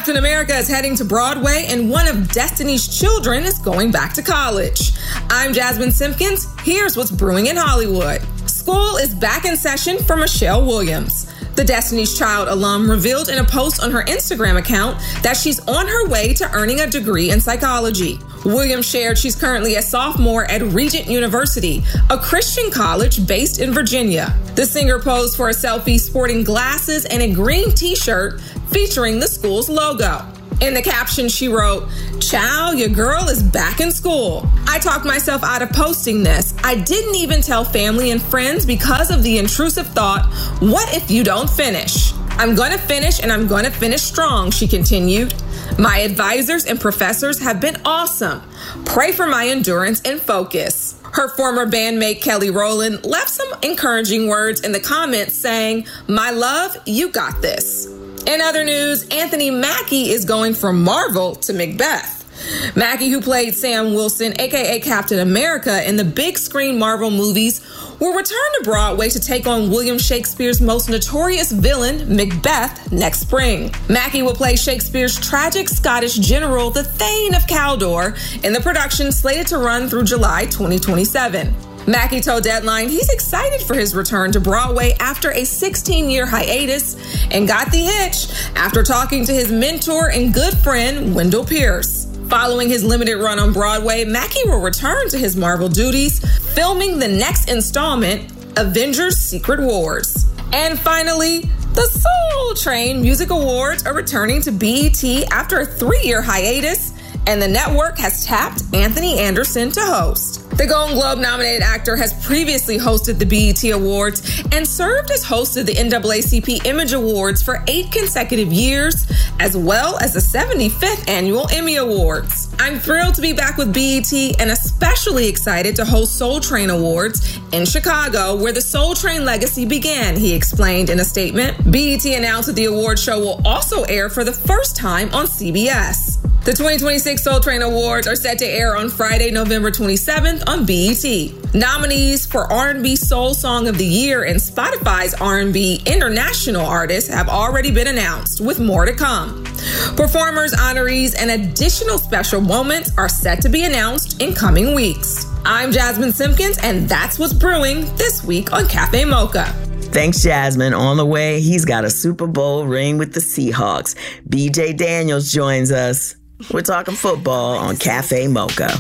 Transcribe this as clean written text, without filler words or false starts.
Captain America is heading to Broadway, and one of Destiny's children is going back to college. I'm Jasmine Simpkins. Here's what's brewing in Hollywood. School is back in session for Michelle Williams. The Destiny's Child alum revealed in a post on her Instagram account that she's on her way to earning a degree in psychology. Williams shared she's currently a sophomore at Regent University, a Christian college based in Virginia. The singer posed for a selfie sporting glasses and a green t-shirt featuring the school's logo. In the caption, she wrote, "Chow, your girl is back in school. I talked myself out of posting this. I didn't even tell family and friends because of the intrusive thought, what if you don't finish? I'm going to finish, and I'm going to finish strong," she continued. "My advisors and professors have been awesome. Pray for my endurance and focus." Her former bandmate Kelly Rowland left some encouraging words in the comments saying, "My love, you got this." In other news, Anthony Mackie is going from Marvel to Macbeth. Mackie, who played Sam Wilson, aka Captain America, in the big screen Marvel movies, will return to Broadway to take on William Shakespeare's most notorious villain, Macbeth, next spring. Mackie will play Shakespeare's tragic Scottish general, the Thane of Cawdor, in the production slated to run through July 2027. Mackie told Deadline he's excited for his return to Broadway after a 16-year hiatus and got the itch after talking to his mentor and good friend, Wendell Pierce. Following his limited run on Broadway, Mackie will return to his Marvel duties, filming the next installment, Avengers: Secret Wars. And finally, the Soul Train Music Awards are returning to BET after a 3-year hiatus, and the network has tapped Anthony Anderson to host. The Golden Globe-nominated actor has previously hosted the BET Awards and served as host of the NAACP Image Awards for 8 consecutive years, as well as the 75th Annual Emmy Awards. "I'm thrilled to be back with BET and especially excited to host Soul Train Awards in Chicago, where the Soul Train legacy began," he explained in a statement. BET announced that the award show will also air for the first time on CBS. The 2026 Soul Train Awards are set to air on Friday, November 27th on BET. Nominees for R&B Soul Song of the Year and Spotify's R&B International Artist have already been announced, with more to come. Performers, honorees, and additional special moments are set to be announced in coming weeks. I'm Jasmine Simpkins, and that's what's brewing this week on Cafe Mocha. Thanks, Jasmine. On the way, he's got a Super Bowl ring with the Seahawks. BJ Daniels joins us. We're talking football on Cafe Mocha.